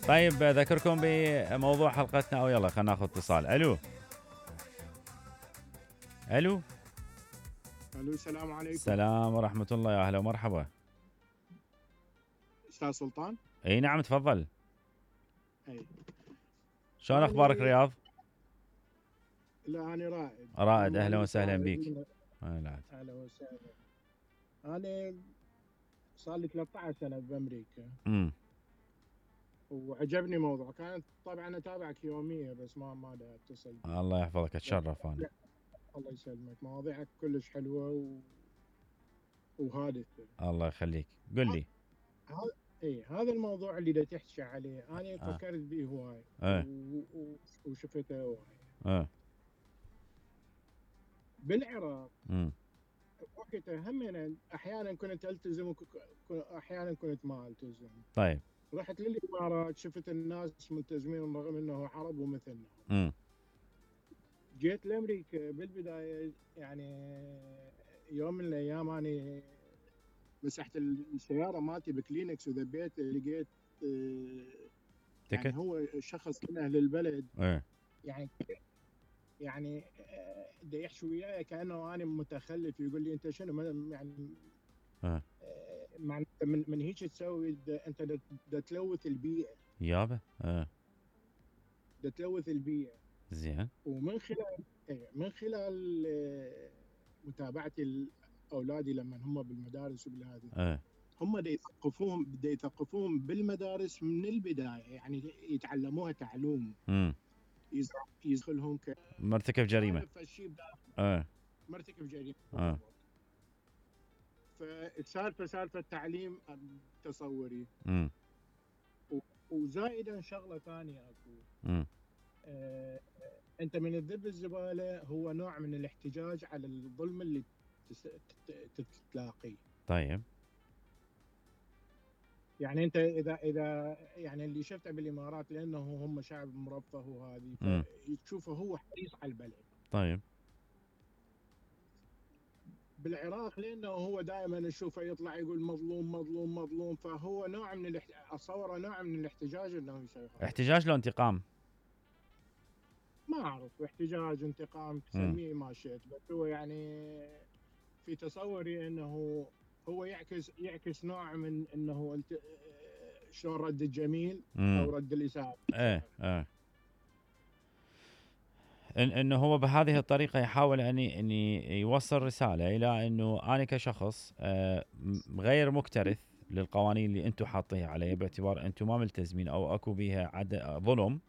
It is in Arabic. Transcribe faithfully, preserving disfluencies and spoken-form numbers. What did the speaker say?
طيب ذكركم بموضوع حلقتنا، او يلا خلينا ناخذ اتصال. الو الو الو السلام عليكم. السلام ورحمة الله، يا اهلا ومرحبا. استاذ سلطان. اي نعم تفضل. اي شلون اخبارك اني رياض؟ لا انا رائد. رائد، انا اهلا عندي وسهلا سؤال بك. من... اهلا. اهلا وسهلا. انا صار لي ثلاثة عشر سنه بامريكا امم وعجبني موضوع. كانت طبعا اتابعك يوميا بس ما ما دا اتصل بيك. الله يحفظك، اتشرف انا. لا، الله يسلمك. مواضيعك كلش حلوه و... وهادفه. الله يخليك، قل لي. هذا اي هذا الموضوع اللي دا تحكي عليه انا اه فكرت به هواي اه و... و... وشفته هواي اه بالعراق. امم وقتها هم أنا احيانا كنت التزم واحيانا كنت ما التزم. طيب. رحت للامارات شفت الناس ملتزمين رغم انه عرب ومثلنا. امم جيت لامريكا بالبدايه يعني يوم من الايام انا مسحت السياره مالتي بكلينكس وذبيت لقيت آه، يعني تكت. هو شخص من اهل البلد. ايه. يعني يعني آه، دا يحشي وياي كانه انا متخلف. يقول لي انت شنو ما- يعني اه آه، معناته من من هيك تسوي دا- انت دا دا تلوث البيئه. يابا. اه دا تلوث البيئه. زين. ومن خلال إيه، من خلال آه، متابعتي لاولادي لما هم بالمدارس وبالهذه اه هم دا يثقفوهم دا يثقفوهم بالمدارس من البدايه. يعني يتعلموها تعلوم امم يز- يدخلهم مرتكب جريمة. كخالف الشيء اه مرتكب جريمه اه بالضبط. فالسالفه سالفه تعليم تصوري. امم و- وزائدا شغله ثانيه اكو. امم آه، انت من تذب الزباله هو نوع من الاحتجاج على الظلم اللي تس- تت- تتلاقيه. طيب. يعني انت اذا اذا يعني اللي شفته بالامارات لانه هم شعب مرفه وهذه امم فتشوفه هو حريص على البلد. طيب. بالعراق لانه هو دائما نشوفه يطلع يقول مظلوم مظلوم مظلوم فهو نوع من الاحت... اتصوره نوع من الاحتجاج انه يسوي هذا. احتجاج لو انتقام؟ ما اعرف احتجاج انتقام امم تسميه ما شئت بس هو يعني في تصوري انه هو يعكس يعكس نوع من انه الت... شلون رد الجميل امم او رد الاساءه. ايه ايه إن انه هو بهذه الطريقه يحاول ان ي- ان ي- يوصل رساله الى انه انا كشخص آه، م- غير مكترث للقوانين اللي انتم حاطيها علي، باعتبار انتم ما ملتزمين او اكو بيها عد ظلم.